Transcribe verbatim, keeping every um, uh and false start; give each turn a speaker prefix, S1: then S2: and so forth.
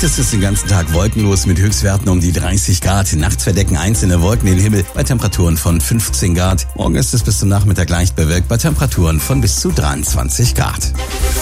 S1: Heute ist es den ganzen Tag wolkenlos mit Höchstwerten um die dreißig Grad. Nachts verdecken einzelne Wolken den Himmel bei Temperaturen von fünfzehn Grad. Morgen ist es bis zum Nachmittag leicht bewölkt bei Temperaturen von bis zu dreiundzwanzig Grad.